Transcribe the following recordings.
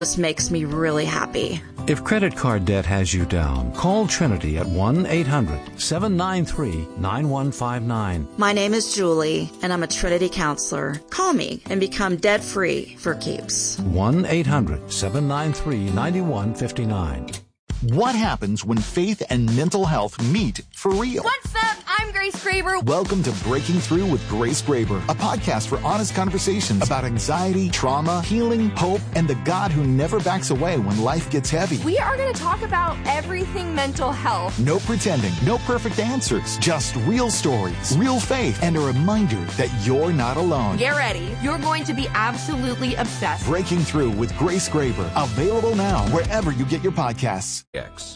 This makes me really happy. If credit card debt has you down, call Trinity at 1-800-793-9159. My name is Julie, and I'm a Trinity counselor. Call me and become debt-free for keeps. 1-800-793-9159. What happens when faith and mental health meet for real? What's up? I'm Grace Graber. Welcome to Breaking Through with Grace Graber, a podcast for honest conversations about anxiety, trauma, healing, hope, and the God who never backs away when life gets heavy. We are going to talk about everything mental health. No pretending, no perfect answers, just real stories, real faith, and a reminder that you're not alone. Get ready. You're going to be absolutely obsessed. Breaking Through with Grace Graber, available now wherever you get your podcasts. X.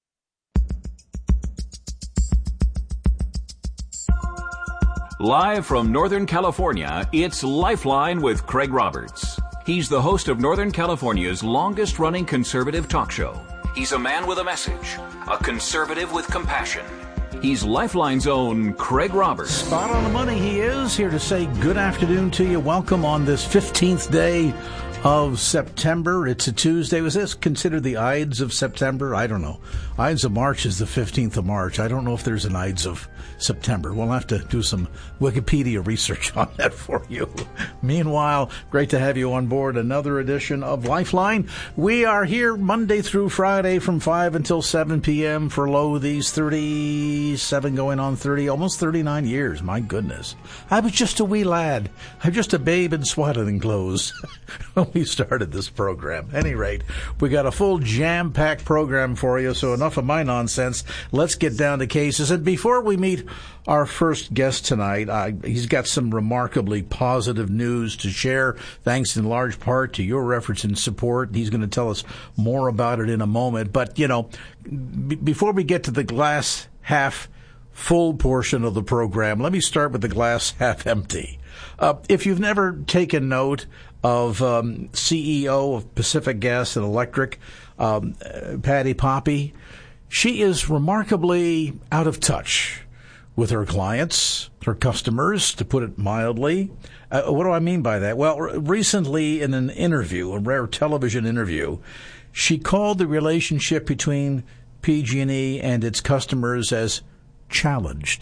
Live from Northern California, it's Lifeline with Craig Roberts. He's the host of Northern California's longest-running conservative talk show. He's a man with a message, a conservative with compassion. He's Lifeline's own Craig Roberts. Spot on the money he is. Here to say good afternoon to you. Welcome on this 15th day of September. It's a Tuesday. Was this considered the Ides of September? I don't know. Ides of March is the 15th of March. I don't know if there's an Ides of September. We'll have to do some Wikipedia research on that for you. Meanwhile, great to have you on board another edition of Lifeline. We are here Monday through Friday from 5 until 7 p.m. for these 37 going on 30, almost 39 years. My goodness. I was just a wee lad. I'm just a babe in swaddling clothes when we started this program. At any rate, we got a full jam-packed program for you, so enough of my nonsense. Let's get down to cases. And before we meet our first guest tonight, he's got some remarkably positive news to share, thanks in large part to your efforts and support. He's going to tell us more about it in a moment. But, you know, before we get to the glass half full portion of the program, let me start with the glass half empty. If you've never taken note of CEO of Pacific Gas and Electric, Patti Poppe, she is remarkably out of touch with her clients, her customers, to put it mildly. What do I mean by that? Well, recently in an interview, a rare television interview, she called the relationship between PG&E and its customers as challenged.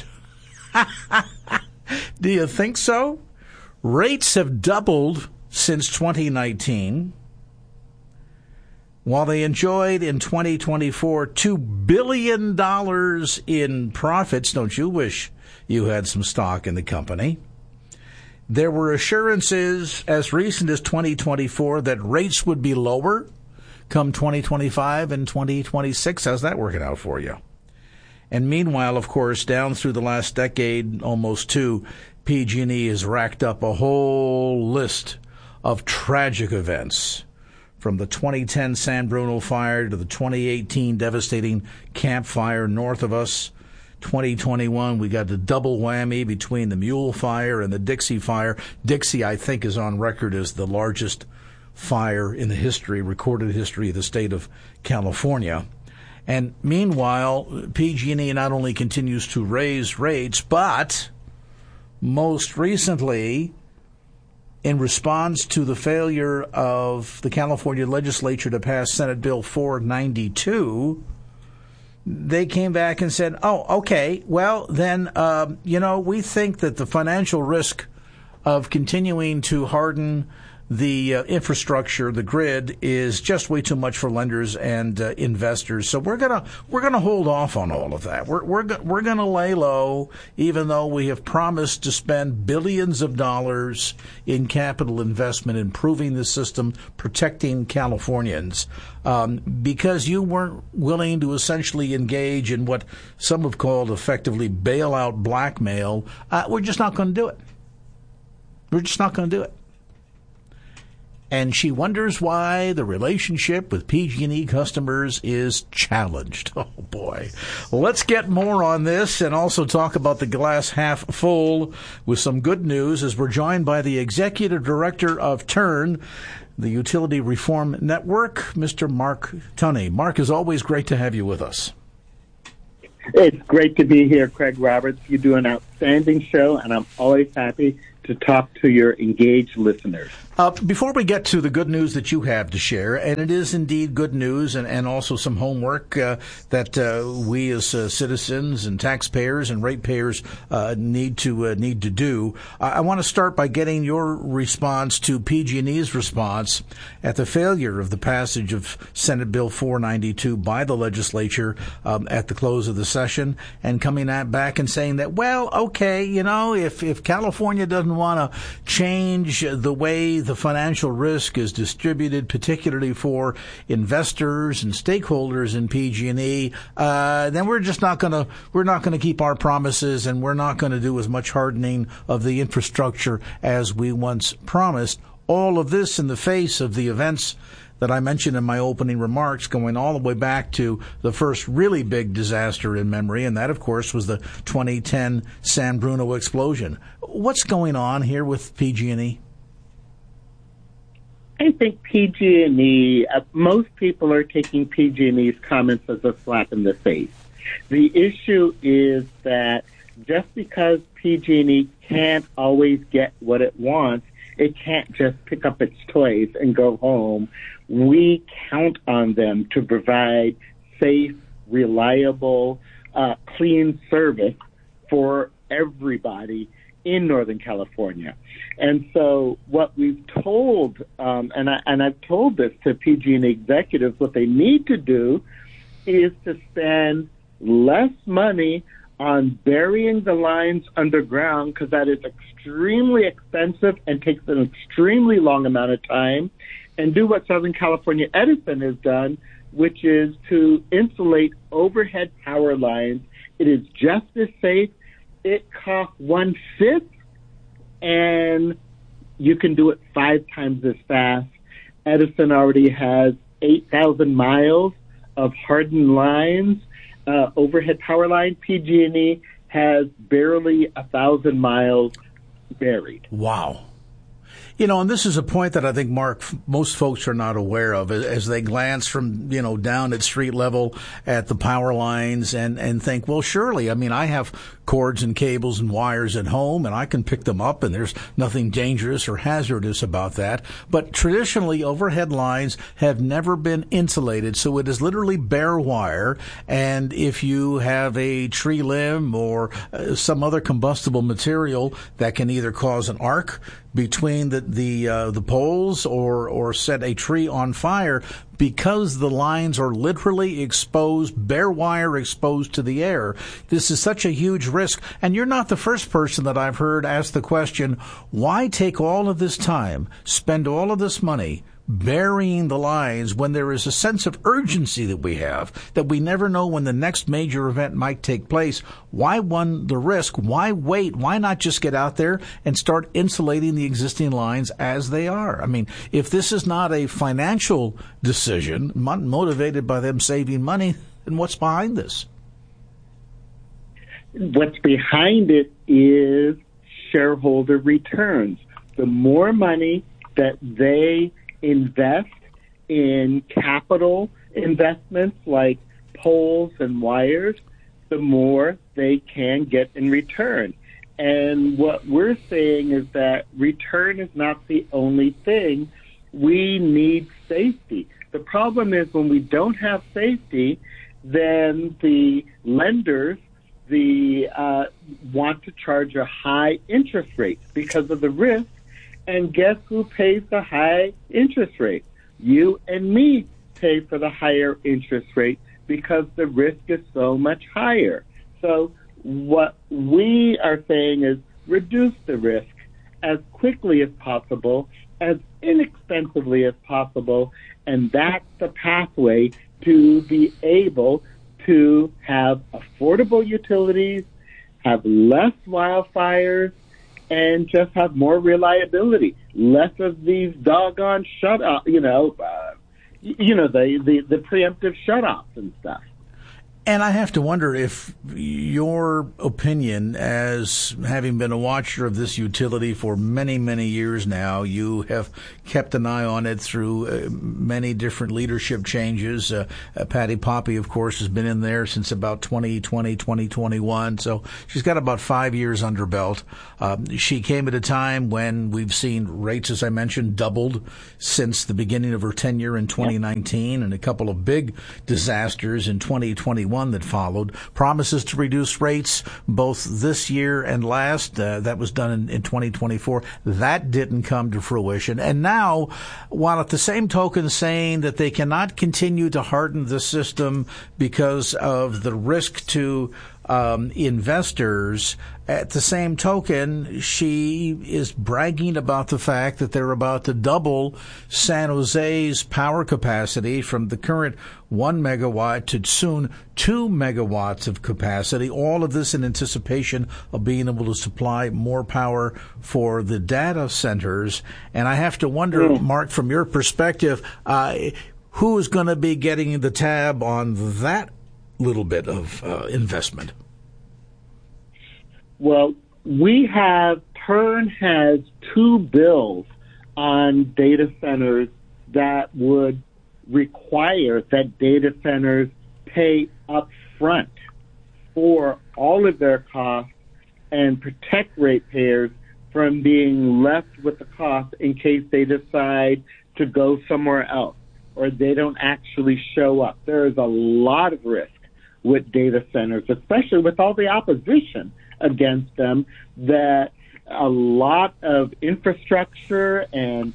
Do you think so? Rates have doubled since 2019, while they enjoyed in 2024 $2 billion in profits. Don't you wish you had some stock in the company? There were assurances as recent as 2024 that rates would be lower come 2025 and 2026. How's that working out for you? And meanwhile, of course, down through the last decade, almost two, PG&E has racked up a whole list of tragic events, from the 2010 San Bruno fire to the 2018 devastating Camp Fire north of us. 2021, we got the double whammy between the Mule Fire and the Dixie Fire. Dixie, I think, is on record as the largest fire in the recorded history of the state of California. And meanwhile, PG&E not only continues to raise rates, but most recently, in response to the failure of the California legislature to pass Senate Bill 492, they came back and said, oh, okay, well, then, we think that the financial risk of continuing to harden the infrastructure, the grid, is just way too much for lenders and investors. So we're gonna hold off on all of that. We're gonna lay low, even though we have promised to spend billions of dollars in capital investment, improving the system, protecting Californians, because you weren't willing to essentially engage in what some have called effectively bailout blackmail. We're just not going to do it. We're just not going to do it. And she wonders why the relationship with PG&E customers is challenged. Oh, boy. Well, let's get more on this and also talk about the glass half full with some good news, as we're joined by the executive director of TURN, the Utility Reform Network, Mr. Mark Tunney. Mark, it's always great to have you with us. It's great to be here, Craig Roberts. You do an outstanding show, and I'm always happy to talk to your engaged listeners. Before we get to the good news that you have to share, and it is indeed good news and also some homework that we as citizens and taxpayers and ratepayers need to do, I want to start by getting your response to PG&E's response at the failure of the passage of Senate Bill 492 by the legislature at the close of the session, and coming back and saying that, well, okay, if California doesn't want to change the way the financial risk is distributed, particularly for investors and stakeholders in PG&E, then we're not going to keep our promises, and we're not going to do as much hardening of the infrastructure as we once promised. All of this in the face of the events that I mentioned in my opening remarks, going all the way back to the first really big disaster in memory, and that, of course, was the 2010 San Bruno explosion. What's going on here with PG&E? I think PG&E, most people are taking PG&E's comments as a slap in the face. The issue is that just because PG&E can't always get what it wants, it can't just pick up its toys and go home. We count on them to provide safe, reliable, clean service for everybody in Northern California. And so what we've told, and I've told this to PG&E executives, what they need to do is to spend less money on burying the lines underground, because that is extremely expensive and takes an extremely long amount of time, and do what Southern California Edison has done, which is to insulate overhead power lines. It is just as safe. It costs 1/5, and you can do it 5 times as fast. Edison already has 8,000 miles of hardened lines, overhead power line. PG&E has barely 1,000 miles buried. Wow. And this is a point that I think, Mark, most folks are not aware of as they glance from, down at street level at the power lines and think, well, surely, I have cords and cables and wires at home, and I can pick them up, and there's nothing dangerous or hazardous about that. But traditionally, overhead lines have never been insulated, so it is literally bare wire. And if you have a tree limb or some other combustible material that can either cause an arc between the poles or set a tree on fire, because the lines are literally exposed, bare wire exposed to the air. This is such a huge risk. And you're not the first person that I've heard ask the question, why take all of this time, spend all of this money burying the lines when there is a sense of urgency that we have, that we never know when the next major event might take place? Why run the risk? Why wait? Why not just get out there and start insulating the existing lines as they are? If this is not a financial decision motivated by them saving money, then what's behind this? What's behind it is shareholder returns. The more money that they invest in capital investments like poles and wires, the more they can get in return. And what we're saying is that return is not the only thing. We need safety. The problem is when we don't have safety, then the lenders want to charge a high interest rate because of the risk. And guess who pays the high interest rate? You and me pay for the higher interest rate because the risk is so much higher. So what we are saying is reduce the risk as quickly as possible, as inexpensively as possible, and that's the pathway to be able to have affordable utilities, have less wildfires, and just have more reliability, less of these doggone the preemptive shutoffs and stuff. And I have to wonder if your opinion, as having been a watcher of this utility for many, many years now, you have kept an eye on it through many different leadership changes. Patty Poppe, of course, has been in there since about 2020, 2021. So she's got about 5 years under belt. She came at a time when we've seen rates, as I mentioned, doubled since the beginning of her tenure in 2019, and a couple of big disasters in 2021 that followed. Promises to reduce rates both this year and last. That was done in 2024. That didn't come to fruition. And now, while at the same token saying that they cannot continue to harden the system because of the risk to investors, at the same token, she is bragging about the fact that they're about to double San Jose's power capacity from the current 1 megawatt to soon 2 megawatts of capacity. All of this in anticipation of being able to supply more power for the data centers. And I have to wonder, Mark, from your perspective, who is going to be getting the tab on that little bit of investment? Well, PERN has 2 bills on data centers that would require that data centers pay up front for all of their costs and protect ratepayers from being left with the cost in case they decide to go somewhere else or they don't actually show up. There is a lot of risk with data centers, especially with all the opposition against them, that a lot of infrastructure and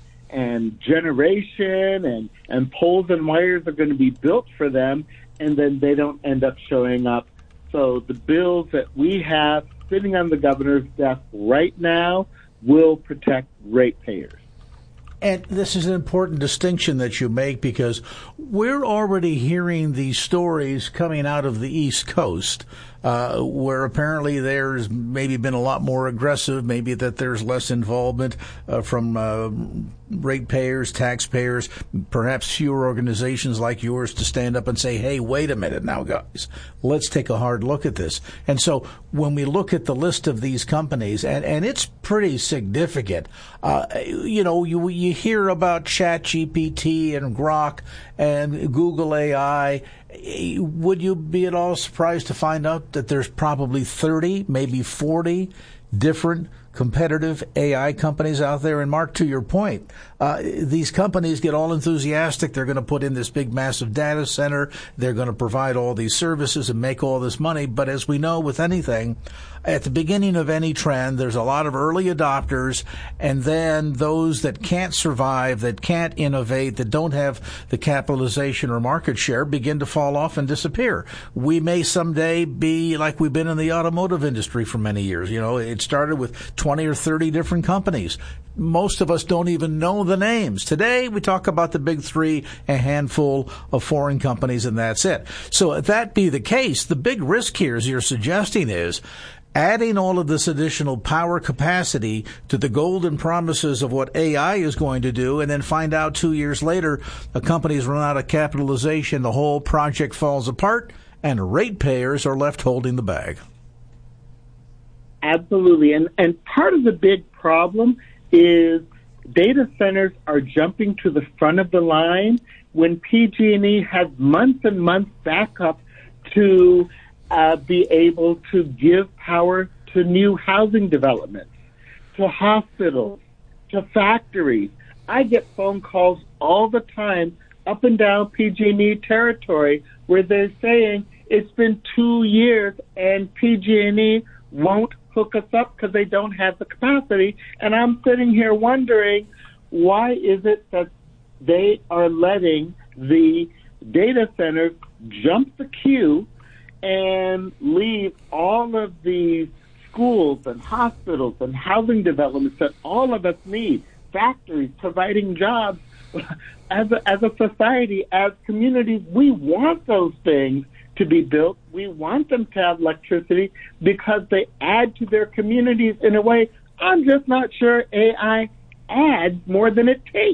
generation and poles and wires are going to be built for them, and then they don't end up showing up. So the bills that we have sitting on the governor's desk right now will protect ratepayers. And this is an important distinction that you make, because we're already hearing these stories coming out of the East Coast, where apparently there's maybe been a lot more aggressive, maybe that there's less involvement from ratepayers, taxpayers, perhaps fewer organizations like yours to stand up and say, hey, wait a minute now, guys, let's take a hard look at this. And so when we look at the list of these companies, and it's pretty significant, you hear about ChatGPT and Grok and Google AI. Would you be at all surprised to find out that there's probably 30, maybe 40 different competitive AI companies out there? And Mark, to your point, these companies get all enthusiastic. They're going to put in this big, massive data center. They're going to provide all these services and make all this money. But as we know with anything, at the beginning of any trend, there's a lot of early adopters, and then those that can't survive, that can't innovate, that don't have the capitalization or market share begin to fall off and disappear. We may someday be like we've been in the automotive industry for many years. It started with 20 or 30 different companies. Most of us don't even know the names. Today, we talk about the big 3, a handful of foreign companies, and that's it. So if that be the case, the big risk here, as you're suggesting, is adding all of this additional power capacity to the golden promises of what AI is going to do, and then find out 2 years later a company's run out of capitalization, the whole project falls apart, and ratepayers are left holding the bag. Absolutely. And part of the big problem is data centers are jumping to the front of the line when PG&E has months and months backup to be able to give power to new housing developments, to hospitals, to factories. I get phone calls all the time up and down PG&E territory where they're saying it's been 2 years and PG&E won't hook us up because they don't have the capacity. And I'm sitting here wondering, why is it that they are letting the data centers jump the queue and leave all of these schools and hospitals and housing developments that all of us need, factories providing jobs? As a society, as communities, we want those things to be built. We want them to have electricity because they add to their communities in a way I'm just not sure AI adds more than it takes.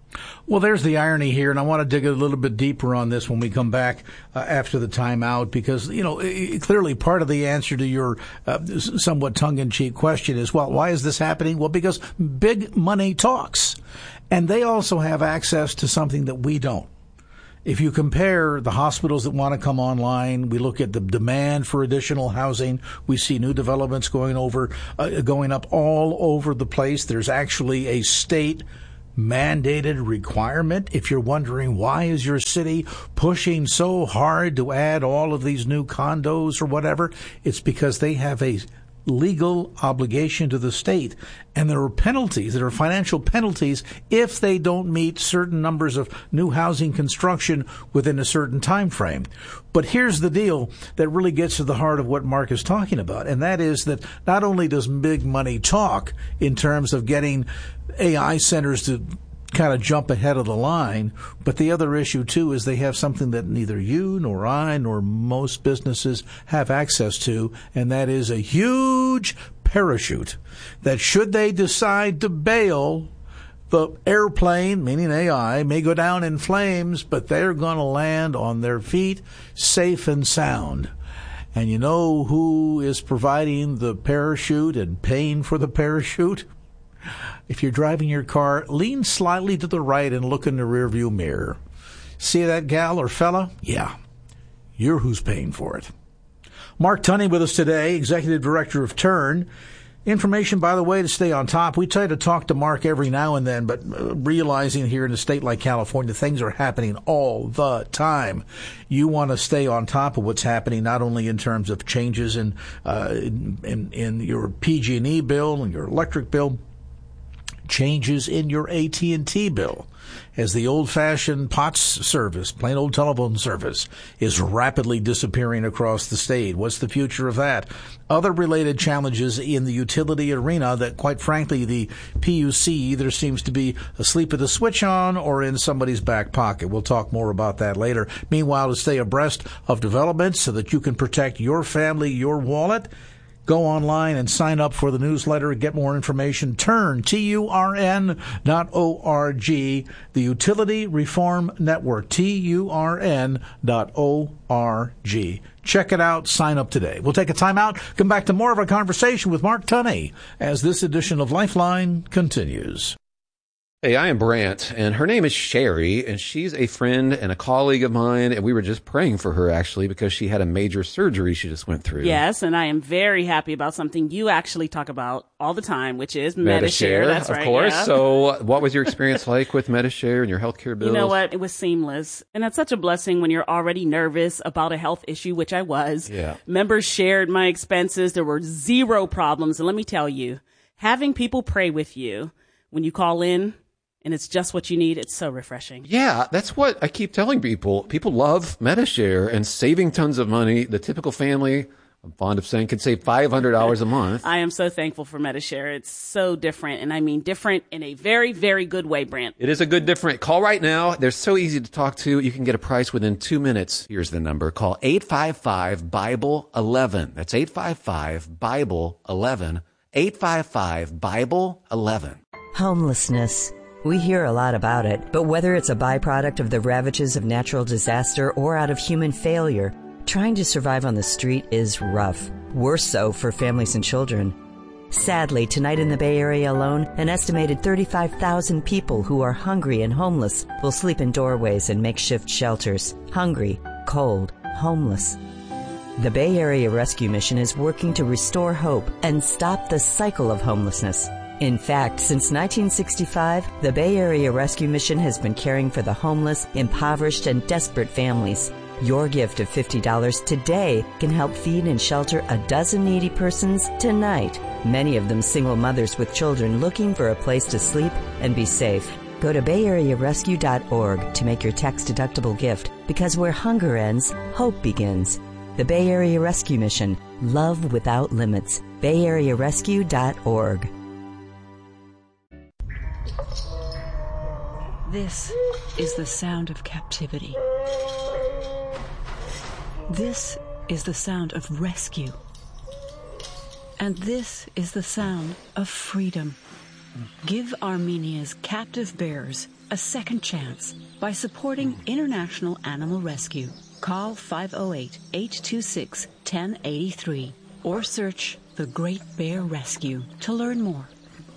Well, there's the irony here, and I want to dig a little bit deeper on this when we come back after the timeout, because, clearly part of the answer to your somewhat tongue-in-cheek question is, well, why is this happening? Well, because big money talks, and they also have access to something that we don't. If you compare the hospitals that want to come online, we look at the demand for additional housing. We see new developments going up all over the place. There's actually a state mandated requirement. If you're wondering why is your city pushing so hard to add all of these new condos or whatever, it's because they have a legal obligation to the state, and there are penalties, there are financial penalties if they don't meet certain numbers of new housing construction within a certain time frame. But here's the deal that really gets to the heart of what Mark is talking about, and that is that not only does big money talk in terms of getting AI centers to kind of jump ahead of the line, but the other issue too is they have something that neither you nor I nor most businesses have access to, and that is a huge parachute that, should they decide to bail, the airplane, meaning AI, may go down in flames, but they're going to land on their feet safe and sound. And you know who is providing the parachute and paying for the parachute? If you're driving your car, lean slightly to the right and look in the rearview mirror. See that gal or fella? Yeah, you're who's paying for it. Mark Tunney with us today, Executive Director of Turn. Information, by the way, to stay on top. We try to talk to Mark every now and then, but realizing here in a state like California, things are happening all the time. You want to stay on top of what's happening, not only in terms of changes in your PG&E bill and your electric bill, changes in your AT&T bill, as the old-fashioned POTS service, plain old telephone service, is rapidly disappearing across the state. What's the future of that? Other related challenges in the utility arena that, quite frankly, the PUC either seems to be asleep at the switch on or in somebody's back pocket. We'll talk more about that later. Meanwhile, to stay abreast of developments so that you can protect your family, your wallet, go online and sign up for the newsletter and get more information. Turn, TURN.org, the Utility Reform Network, TURN.org. Check it out. Sign up today. We'll take a time out, come back to more of our conversation with Mark Tunney as this edition of Lifeline continues. Hey, I am Brant, and her name is Sherry, and she's a friend and a colleague of mine, and we were just praying for her, actually, because she had a major surgery she just went through. Yes, and I am very happy about something you actually talk about all the time, which is Medi-Share. That's right. Of course. Yeah. So what was your experience like with Medi-Share and your healthcare bills? You know what? It was seamless. And that's such a blessing when you're already nervous about a health issue, which I was. Yeah. Members shared my expenses. There were zero problems. And let me tell you, having people pray with you when you call in, and it's just what you need, it's so refreshing. Yeah, that's what I keep telling people. People love Medi-Share and saving tons of money. The typical family, I'm fond of saying, can save $500 a month. I am so thankful for Medi-Share. It's so different, and I mean different in a very, very good way, Brent. It is a good different. Call right now. They're so easy to talk to. You can get a price within 2 minutes. Here's the number. Call 855-BIBLE-11. That's 855-BIBLE-11. 855-BIBLE-11. Homelessness. We hear a lot about it, but whether it's a byproduct of the ravages of natural disaster or out of human failure, trying to survive on the street is rough. Worse so for families and children. Sadly, tonight in the Bay Area alone, an estimated 35,000 people who are hungry and homeless will sleep in doorways and makeshift shelters. Hungry, cold, homeless. The Bay Area Rescue Mission is working to restore hope and stop the cycle of homelessness. In fact, since 1965, the Bay Area Rescue Mission has been caring for the homeless, impoverished, and desperate families. Your gift of $50 today can help feed and shelter a dozen needy persons tonight, many of them single mothers with children looking for a place to sleep and be safe. Go to BayAreaRescue.org to make your tax-deductible gift, because where hunger ends, hope begins. The Bay Area Rescue Mission. Love without limits. BayAreaRescue.org. This is the sound of captivity. This is the sound of rescue. And this is the sound of freedom. Give Armenia's captive bears a second chance by supporting International Animal Rescue. Call 508-826-1083 or search The Great Bear Rescue to learn more.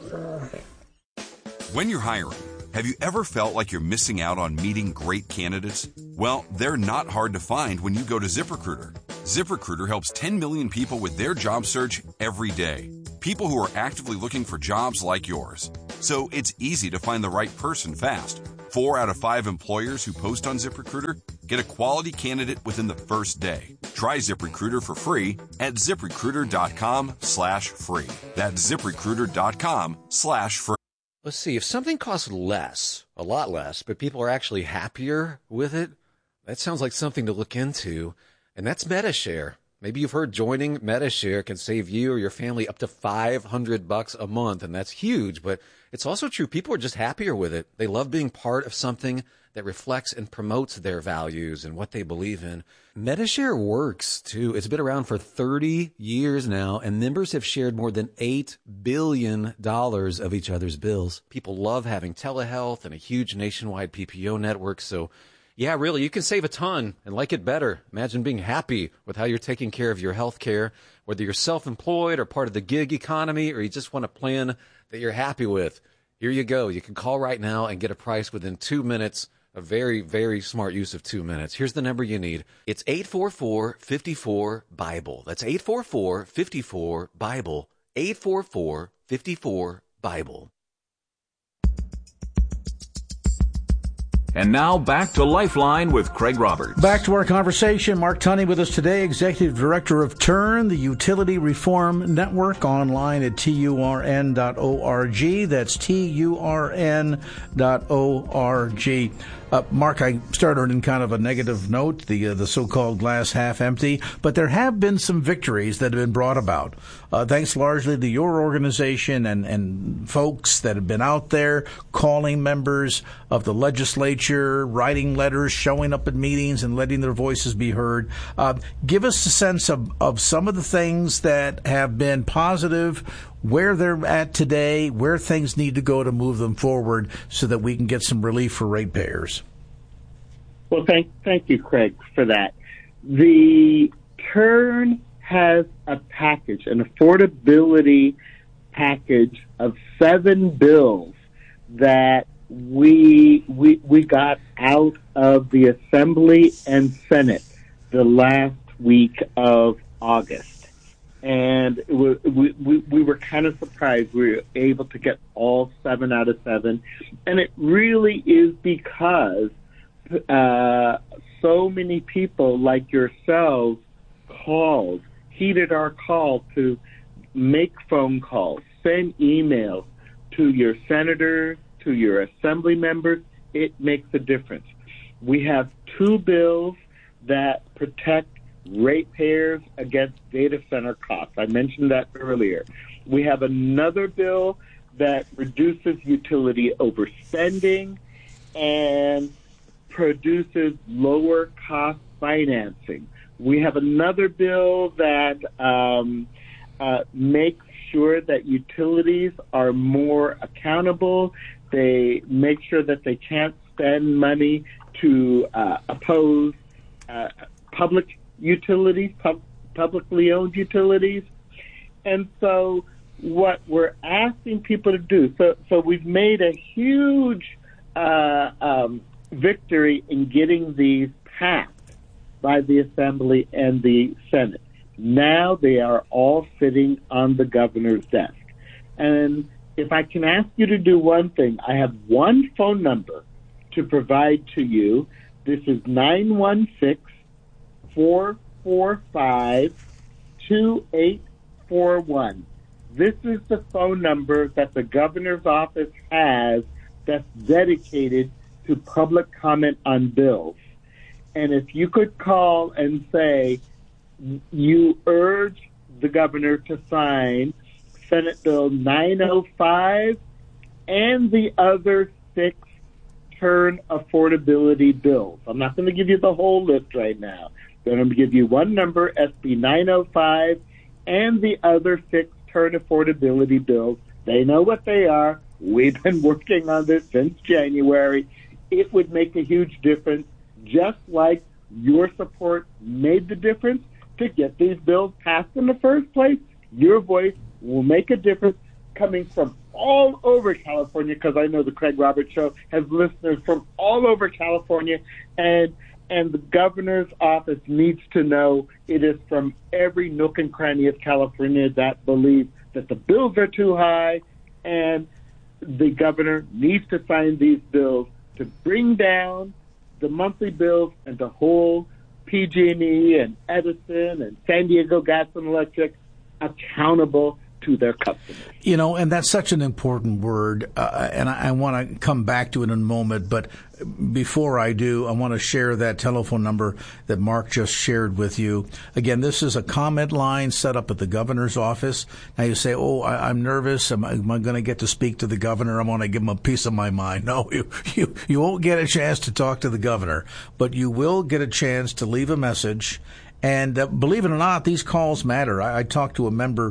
When you're hiring, have you ever felt like you're missing out on meeting great candidates? Well, they're not hard to find when you go to ZipRecruiter. ZipRecruiter helps 10 million people with their job search every day. People who are actively looking for jobs like yours. So it's easy to find the right person fast. 4 out of 5 employers who post on ZipRecruiter get a quality candidate within the first day. Try ZipRecruiter for free at ZipRecruiter.com/free. That's ZipRecruiter.com/free. Let's see, if something costs less, a lot less, but people are actually happier with it, that sounds like something to look into, and that's MediShare. Maybe you've heard joining MediShare can save you or your family up to $500 a month, and that's huge, but it's also true. People are just happier with it. They love being part of something that reflects and promotes their values and what they believe in. MediShare works, too. It's been around for 30 years now, and members have shared more than $8 billion of each other's bills. People love having telehealth and a huge nationwide PPO network, so yeah, really, you can save a ton and like it better. Imagine being happy with how you're taking care of your health care, whether you're self-employed or part of the gig economy, or you just want a plan that you're happy with. Here you go. You can call right now and get a price within 2 minutes. A very, very smart use of 2 minutes. Here's the number you need. It's 844-54-BIBLE. That's 844-54-BIBLE. 844-54-BIBLE. And now back to Lifeline with Craig Roberts. Back to our conversation. Mark Tunney with us today, Executive Director of TURN, the Utility Reform Network, online at turn.org. That's turn.org. Mark, I started in kind of a negative note, the so-called glass half empty, but there have been some victories that have been brought about, thanks largely to your organization and folks that have been out there calling members of the legislature, writing letters, showing up at meetings, and letting their voices be heard. Give us a sense of some of the things that have been positive, where they're at today, where things need to go to move them forward so that we can get some relief for ratepayers. Well, thank you, Craig, for that. The TURN has a package, an affordability package of 7 bills that we got out of the Assembly and Senate the last week of August. And we were kind of surprised we were able to get all 7 out of 7. And it really is because so many people like yourselves heeded our call to make phone calls, send emails to your senators, to your assembly members. It makes a difference. We have 2 bills that protect ratepayers against data center costs. I mentioned that earlier. We have another bill that reduces utility overspending and produces lower cost financing. We have another bill that makes sure that utilities are more accountable. They make sure that they can't spend money to oppose public utilities, publicly owned utilities. And so what we're asking people to do, so we've made a huge victory in getting these passed by the Assembly and the Senate. Now they are all sitting on the governor's desk. And if I can ask you to do one thing, I have one phone number to provide to you. This is 916-445-2841. This is the phone number that the governor's office has that's dedicated to public comment on bills. And if you could call and say you urge the governor to sign Senate Bill 905 and the other 6 TURN affordability bills. I'm not going to give you the whole list right now. I'm going to give you one number, SB 905, and the other 6 TURN affordability bills. They know what they are. We've been working on this since January. It would make a huge difference, just like your support made the difference to get these bills passed in the first place. Your voice will make a difference coming from all over California, because I know the Craig Roberts Show has listeners from all over California, and the governor's office needs to know it is from every nook and cranny of California that believe that the bills are too high, and the governor needs to sign these bills to bring down the monthly bills and to hold PG&E and Edison and San Diego Gas and Electric accountable to their customers. You know, and that's such an important word, and I want to come back to it in a moment, but before I do, I want to share that telephone number that Mark just shared with you. Again, this is a comment line set up at the governor's office. Now you say, I'm nervous. Am I going to get to speak to the governor? I want to give him a piece of my mind. No, you won't get a chance to talk to the governor, but you will get a chance to leave a message. And believe it or not, these calls matter. I talked to a member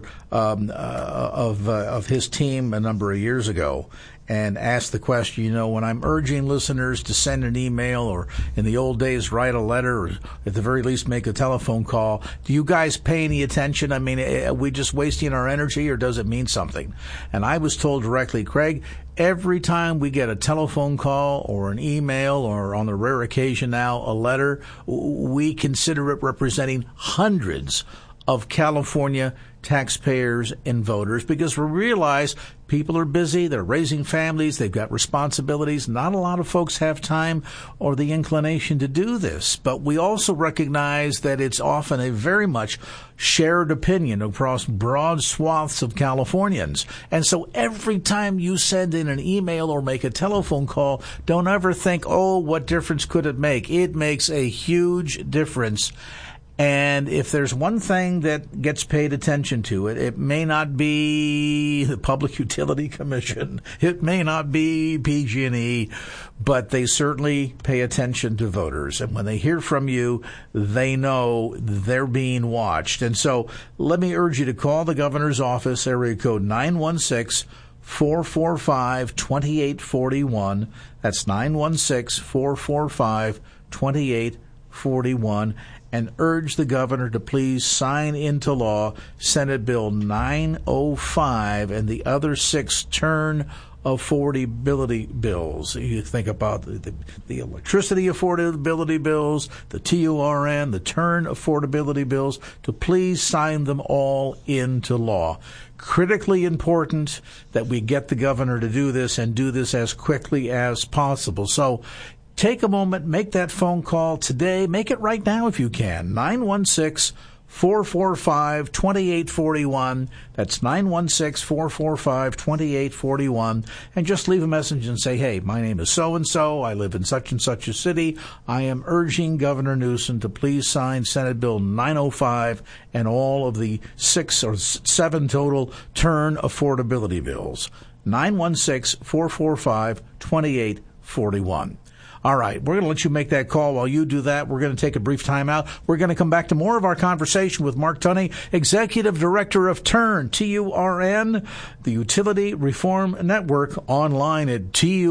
of his team a number of years ago and asked the question, when I'm urging listeners to send an email or in the old days write a letter or at the very least make a telephone call, do you guys pay any attention? I mean, are we just wasting our energy or does it mean something? And I was told directly, Craig, every time we get a telephone call or an email or on the rare occasion now a letter, we consider it representing hundreds of California taxpayers and voters because we realize people are busy, they're raising families, they've got responsibilities. Not a lot of folks have time or the inclination to do this, but we also recognize that it's often a very much shared opinion across broad swaths of Californians. And so every time you send in an email or make a telephone call, don't ever think, what difference could it make? It makes a huge difference. And if there's one thing that gets paid attention to, it may not be the Public Utility Commission, it may not be PG&E, but they certainly pay attention to voters. And when they hear from you, they know they're being watched. And so let me urge you to call the governor's office, area code 916-445-2841. That's 916-445-2841. And urge the governor to please sign into law Senate Bill 905 and the other 6 turn affordability bills. You think about the electricity affordability bills, the TURN, the turn affordability bills, to please sign them all into law. Critically important that we get the governor to do this and do this as quickly as possible. So take a moment, make that phone call today. Make it right now if you can. 916-445-2841. That's 916-445-2841. And just leave a message and say, hey, my name is so-and-so. I live in such and such a city. I am urging Governor Newsom to please sign Senate Bill 905 and all of the 6 or 7 total turn affordability bills. 916-445-2841. All right, we're going to let you make that call. While you do that, we're going to take a brief time out. We're going to come back to more of our conversation with Mark Tunney, Executive Director of TURN, T-U-R-N, the Utility Reform Network, online at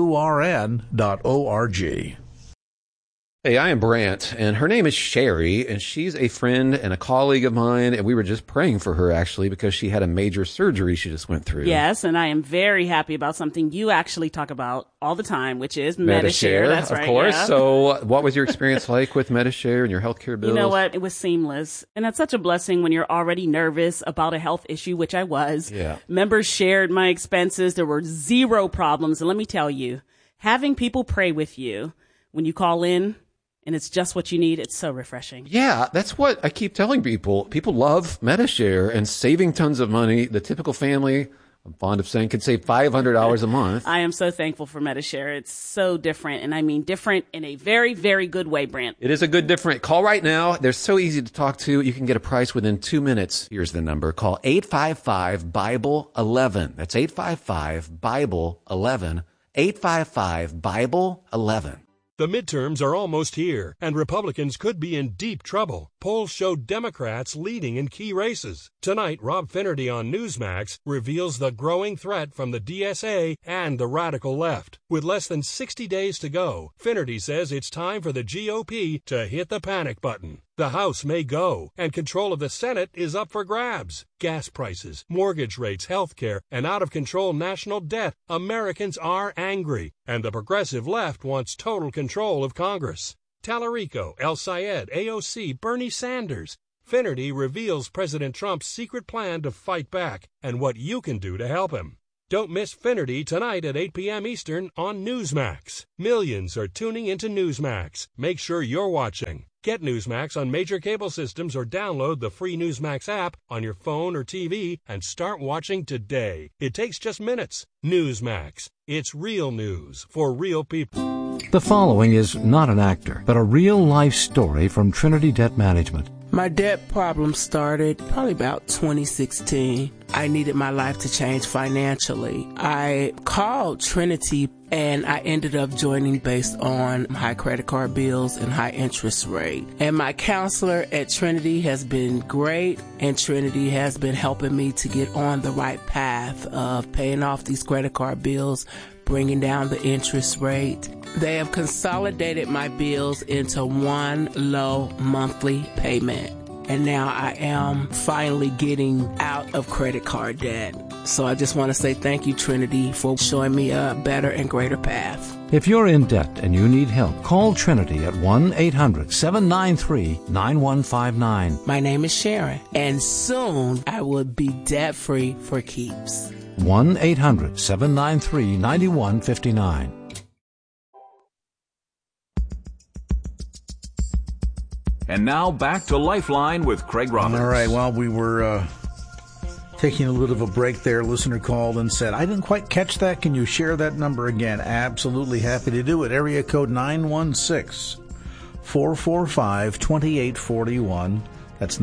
turn.org. Hey, I am Brant, and her name is Sherry, and she's a friend and a colleague of mine, and we were just praying for her, actually, because she had a major surgery she just went through. Yes, and I am very happy about something you actually talk about all the time, which is Medi-Share. That's right, of course. Yeah. So what was your experience like with Medi-Share and your healthcare bills? You know what? It was seamless, and that's such a blessing when you're already nervous about a health issue, which I was. Yeah. Members shared my expenses. There were 0 problems, and let me tell you, having people pray with you when you call in, and it's just what you need, it's so refreshing. Yeah, that's what I keep telling people. People love Medi-Share and saving tons of money. The typical family, I'm fond of saying, can save $500 a month. I am so thankful for Medi-Share. It's so different, and I mean different in a very, very good way, Brent. It is a good different. Call right now. They're so easy to talk to. You can get a price within 2 minutes. Here's the number. Call 855-BIBLE-11. That's 855-BIBLE-11. 855-BIBLE-11. The midterms are almost here, and Republicans could be in deep trouble. Polls show Democrats leading in key races. Tonight, Rob Finnerty on Newsmax reveals the growing threat from the DSA and the radical left. With less than 60 days to go, Finnerty says it's time for the GOP to hit the panic button. The House may go, and control of the Senate is up for grabs. Gas prices, mortgage rates, health care, and out-of-control national debt. Americans are angry, and the progressive left wants total control of Congress. Tallarico, El Sayed, AOC, Bernie Sanders. Finnerty reveals President Trump's secret plan to fight back and what you can do to help him. Don't miss Finnerty tonight at 8 p.m. Eastern on Newsmax. Millions are tuning into Newsmax. Make sure you're watching. Get Newsmax on major cable systems or download the free Newsmax app on your phone or TV and start watching today. It takes just minutes. Newsmax. It's real news for real people. The following is not an actor, but a real-life story from Trinity Debt Management. My debt problem started probably about 2016. I needed my life to change financially. I called Trinity and I ended up joining based on high credit card bills and high interest rate. And my counselor at Trinity has been great, and Trinity has been helping me to get on the right path of paying off these credit card bills, bringing down the interest rate. They have consolidated my bills into one low monthly payment. And now I am finally getting out of credit card debt. So I just want to say thank you, Trinity, for showing me a better and greater path. If you're in debt and you need help, call Trinity at 1-800-793-9159. My name is Sharon, and soon I will be debt-free for keeps. 1-800-793-9159. And now back to Lifeline with Craig Roberts. All right, well, we were taking a little of a break there. A listener called and said, I didn't quite catch that. Can you share that number again? Absolutely happy to do it. Area code 916-445-2841. That's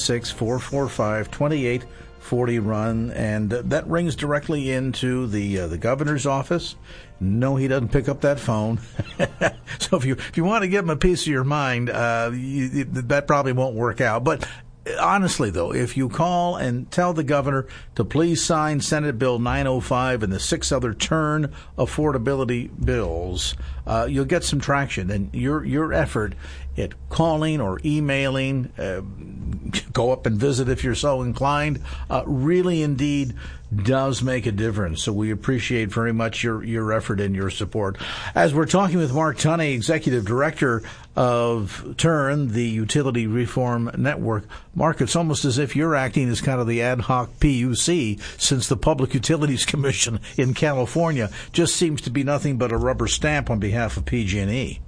916-445-2841. And that rings directly into the governor's office. No, he doesn't pick up that phone. So if you want to give him a piece of your mind, that probably won't work out. But honestly, though, if you call and tell the governor to please sign Senate Bill 905 and the 6 other turn affordability bills, you'll get some traction. And your effort at calling or emailing, go up and visit if you're so inclined, really indeed does make a difference. So we appreciate very much your effort and your support. As we're talking with Mark Tunney, Executive Director of TURN, the Utility Reform Network. Mark, it's almost as if you're acting as kind of the ad hoc PUC, since the Public Utilities Commission in California just seems to be nothing but a rubber stamp on behalf of PG&E.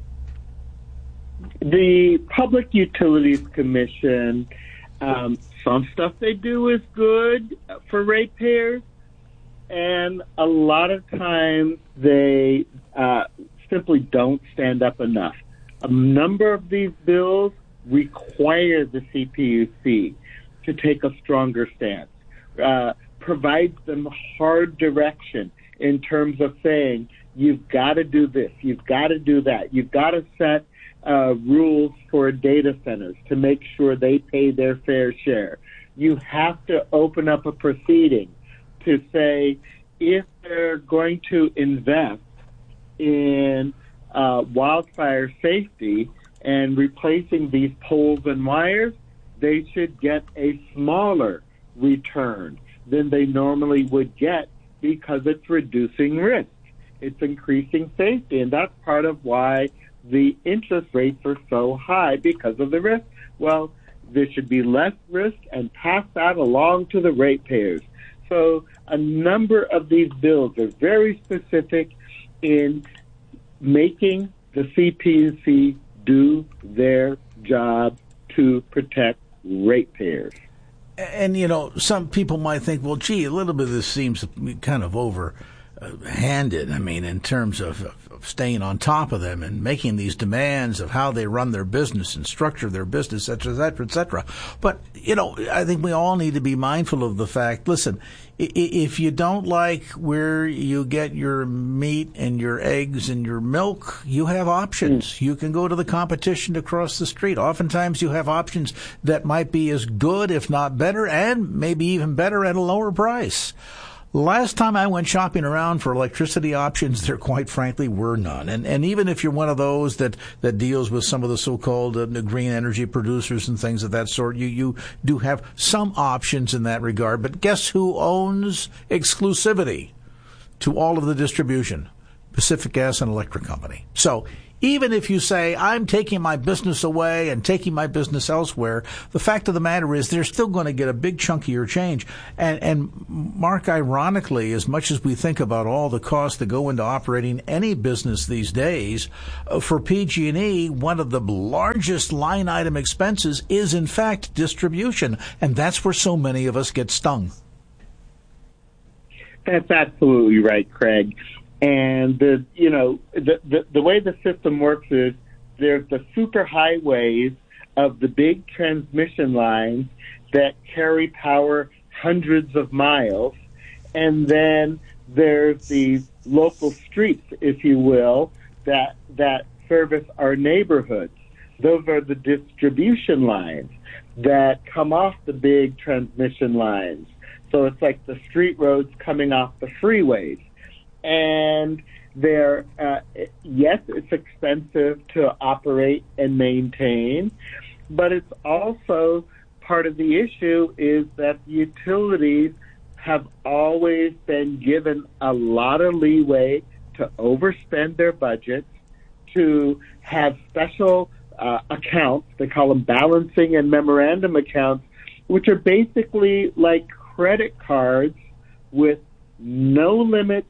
The Public Utilities Commission, some stuff they do is good for ratepayers, and a lot of times they simply don't stand up enough. A number of these bills require the CPUC to take a stronger stance, provides them hard direction in terms of saying, you've got to do this, you've got to do that, you've got to set rules for data centers to make sure they pay their fair share. You have to open up a proceeding to say if they're going to invest in wildfire safety and replacing these poles and wires, they should get a smaller return than they normally would get because it's reducing risk. It's increasing safety, and that's part of why the interest rates are so high because of the risk. Well, there should be less risk and pass that along to the ratepayers. So a number of these bills are very specific in making the CPUC do their job to protect ratepayers. And, some people might think, well, gee, a little bit of this seems kind of overhanded. I mean, in terms of staying on top of them and making these demands of how they run their business and structure their business, et cetera, et cetera. But, I think we all need to be mindful of the fact, listen, if you don't like where you get your meat and your eggs and your milk, you have options. You can go to the competition across the street. Oftentimes you have options that might be as good, if not better, and maybe even better at a lower price. Last time I went shopping around for electricity options, there quite frankly were none. And even if you're one of those that deals with some of the so-called green energy producers and things of that sort, you do have some options in that regard. But guess who owns exclusivity to all of the distribution? Pacific Gas and Electric Company. So even if you say, I'm taking my business away and taking my business elsewhere, the fact of the matter is they're still going to get a big chunk of your change. And Mark, ironically, as much as we think about all the costs that go into operating any business these days, for PG&E, one of the largest line item expenses is, in fact, distribution. And that's where so many of us get stung. That's absolutely right, Craig. And the way the system works is there's the super highways of the big transmission lines that carry power hundreds of miles, and then there's these local streets, if you will, that service our neighborhoods. Those are the distribution lines that come off the big transmission lines. So it's like the street roads coming off the freeways. And they're, yes, it's expensive to operate and maintain, but it's also part of the issue is that the utilities have always been given a lot of leeway to overspend their budgets, to have special accounts, they call them balancing and memorandum accounts, which are basically like credit cards with no limits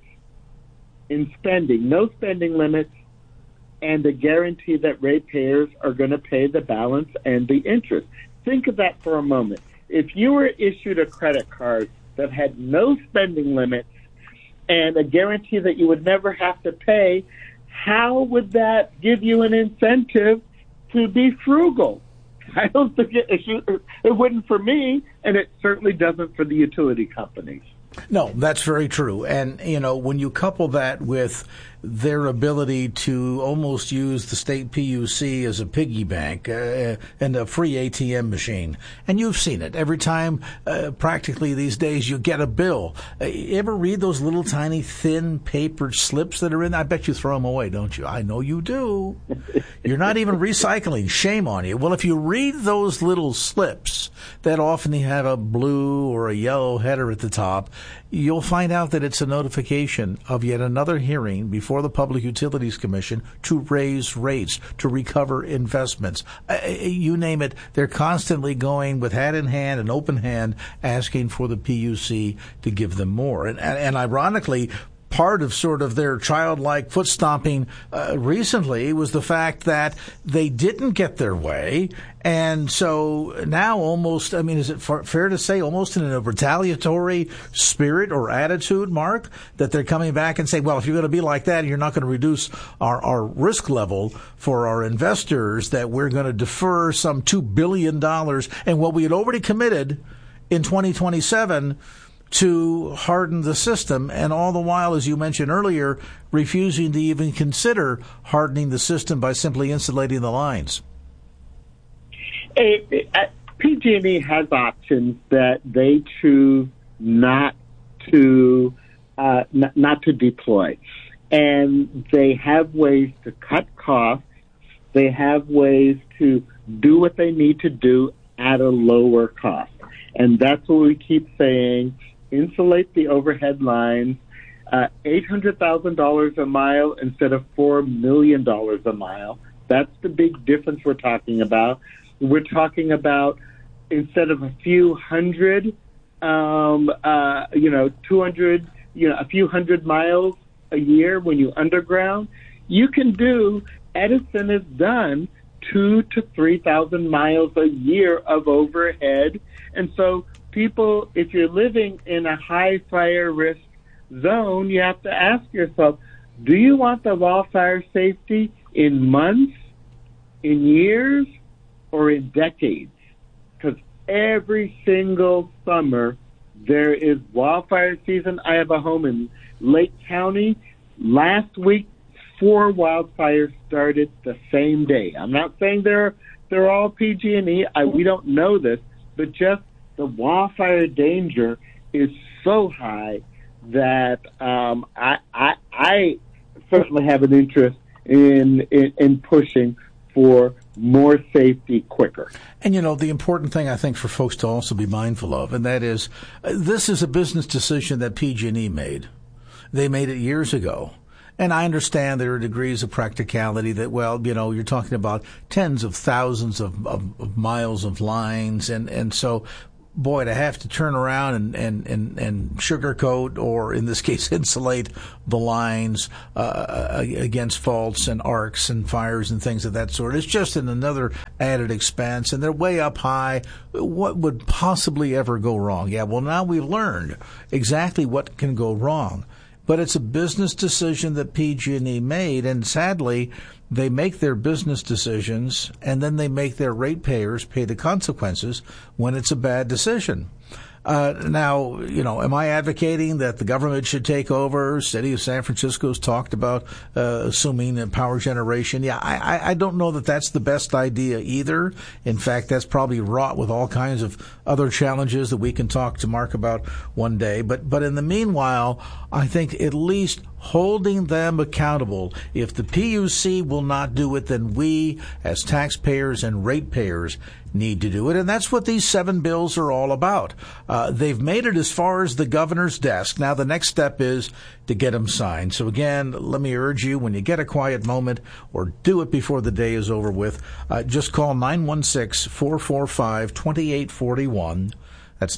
in spending, no spending limits, and a guarantee that ratepayers are going to pay the balance and the interest. Think of that for a moment. If you were issued a credit card that had no spending limits and a guarantee that you would never have to pay, how would that give you an incentive to be frugal? I don't think it wouldn't for me, and it certainly doesn't for the utility companies. No, that's very true. And, when you couple that with their ability to almost use the state PUC as a piggy bank and a free ATM machine, and you've seen it every time practically these days you get a bill. You ever read those little tiny thin paper slips that are in? I bet you throw them away, don't you? I know you do. You're not even recycling. Shame on you. Well, if you read those little slips that often have a blue or a yellow header at the top, you'll find out that it's a notification of yet another hearing before the Public Utilities Commission to raise rates, to recover investments. You name it, they're constantly going with hat in hand and open hand asking for the PUC to give them more. And ironically, part of sort of their childlike foot stomping recently was the fact that they didn't get their way. And so now almost, is it fair to say almost in a retaliatory spirit or attitude, Mark, that they're coming back and saying, well, if you're going to be like that, you're not going to reduce our risk level for our investors, that we're going to defer some $2 billion and what we had already committed in 2027 to harden the system, and all the while, as you mentioned earlier, refusing to even consider hardening the system by simply insulating the lines. PG&E has options that they choose not to deploy, and they have ways to cut costs. They have ways to do what they need to do at a lower cost, and that's what we keep saying. Insulate the overhead lines, $800,000 a mile instead of $4 million a mile. That's the big difference we're talking about. We're talking about instead of a few hundred, 200, a few hundred miles a year when you underground, you can do, Edison has done 2,000 to 3,000 miles a year of overhead. And so people, if you're living in a high fire risk zone, you have to ask yourself, Do you want the wildfire safety in months, in years, or in decades? Because every single summer there is wildfire season. I have a home in Lake County. Last week, 4 wildfires started the same day. I'm not saying they're all PG&E. We don't know this, but just the wildfire danger is so high that I certainly have an interest in pushing for more safety quicker. And, the important thing I think for folks to also be mindful of, and that is, this is a business decision that PG&E made. They made it years ago. And I understand there are degrees of practicality that, you're talking about tens of thousands of miles of lines. And so, boy, to have to turn around and sugarcoat, or in this case, insulate the lines against faults and arcs and fires and things of that sort, it's just another added expense. And they're way up high. What would possibly ever go wrong? Yeah, well, now we've learned exactly what can go wrong. But it's a business decision that PG&E made, and sadly, they make their business decisions, and then they make their ratepayers pay the consequences when it's a bad decision. Now, am I advocating that the government should take over? City of San Francisco's talked about assuming power generation. Yeah, I don't know that that's the best idea either. In fact, that's probably wrought with all kinds of other challenges that we can talk to Mark about one day. But in the meanwhile, I think at least holding them accountable. If the PUC will not do it, then we, as taxpayers and ratepayers, need to do it. And that's what these 7 bills are all about. They've made it as far as the governor's desk. Now the next step is to get them signed. So again, let me urge you, when you get a quiet moment, or do it before the day is over with, just call 916-445-2841. That's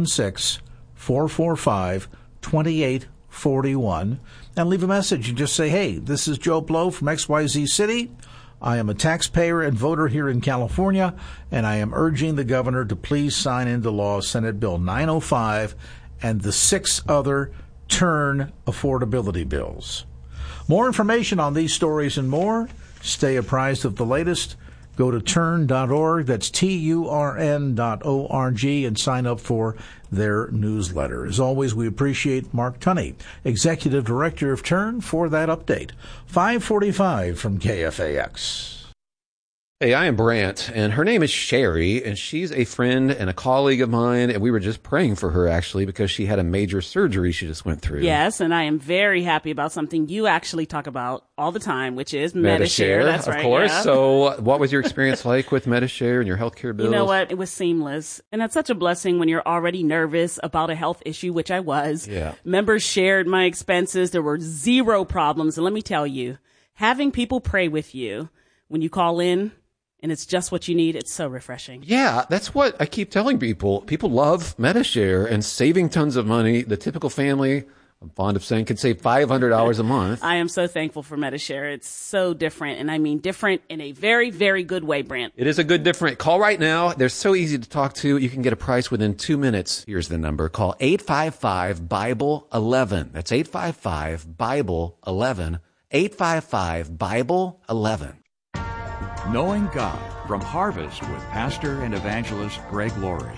916-445-2841. And leave a message and just say, hey, this is Joe Blow from XYZ City. I am a taxpayer and voter here in California, and I am urging the governor to please sign into law Senate Bill 905 and the 6 other TURN affordability bills. More information on these stories and more. Stay apprised of the latest. Go to turn.org, that's TURN.org, and sign up for their newsletter. As always, we appreciate Mark Tunney, Executive Director of TURN, for that update. 545 from KFAX. Hey, I am Brant, and her name is Sherry, and she's a friend and a colleague of mine, and we were just praying for her, actually, because she had a major surgery she just went through. Yes, and I am very happy about something you actually talk about all the time, which is Medi-Share. That's right, of course. Yeah. So what was your experience like with Medi-Share and your healthcare bills? You know what? It was seamless. And it's such a blessing when you're already nervous about a health issue, which I was. Yeah. Members shared my expenses. There were 0 problems. And let me tell you, having people pray with you when you call in, and it's just what you need, it's so refreshing. Yeah, that's what I keep telling people. People love Medi-Share and saving tons of money. The typical family, I'm fond of saying, can save $500 a month. I am so thankful for Medi-Share. It's so different, and I mean different in a very, very good way, Brent. It is a good different. Call right now. They're so easy to talk to. You can get a price within 2 minutes. Here's the number. Call 855-BIBLE-11. That's 855-BIBLE-11. 855-BIBLE-11. Knowing God from Harvest with Pastor and Evangelist Greg Laurie.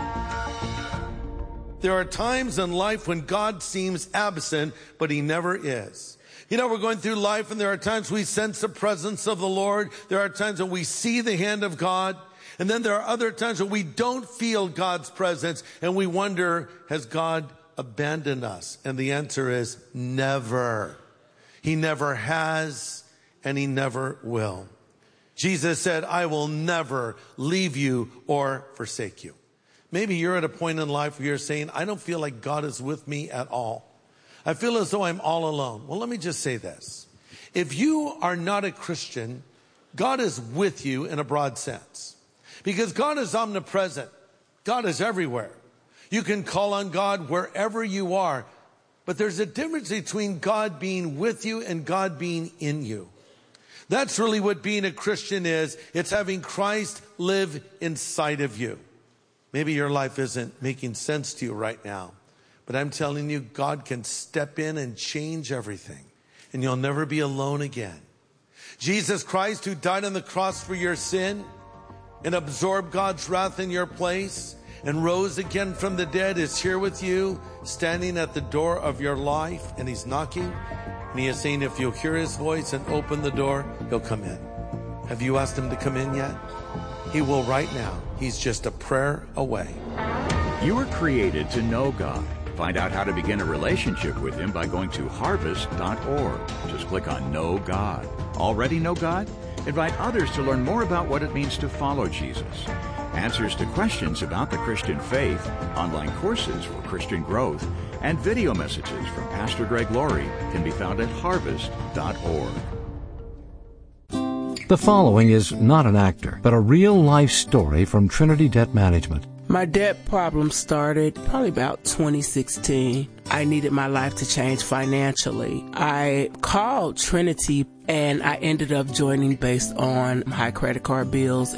There are times in life when God seems absent, but He never is. We're going through life, and there are times we sense the presence of the Lord. There are times when we see the hand of God. And then there are other times when we don't feel God's presence, and we wonder, has God abandoned us? And the answer is never. He never has, and He never will. Jesus said, I will never leave you or forsake you. Maybe you're at a point in life where you're saying, I don't feel like God is with me at all. I feel as though I'm all alone. Well, let me just say this. If you are not a Christian, God is with you in a broad sense. Because God is omnipresent. God is everywhere. You can call on God wherever you are. But there's a difference between God being with you and God being in you. That's really what being a Christian is. It's having Christ live inside of you. Maybe your life isn't making sense to you right now, but I'm telling you, God can step in and change everything. and you'll never be alone again. Jesus Christ, who died on the cross for your sin and absorbed God's wrath in your place and rose again from the dead, is here with you, standing at the door of your life, and he's knocking, and he is saying, if you'll hear his voice and open the door, he'll come in. Have you asked him to come in yet? He will right now. He's just a prayer away. You were created to know God. Find out how to begin a relationship with him by going to harvest.org. Just click on Know God. Already know God? Invite others to learn more about what it means to follow Jesus. Answers to questions about the Christian faith, online courses for Christian growth, and video messages from Pastor Greg Laurie can be found at harvest.org. The following is not an actor, but a real-life story from Trinity Debt Management. My debt problem started probably about 2016. I needed my life to change financially. I called Trinity and I ended up joining based on high credit card bills.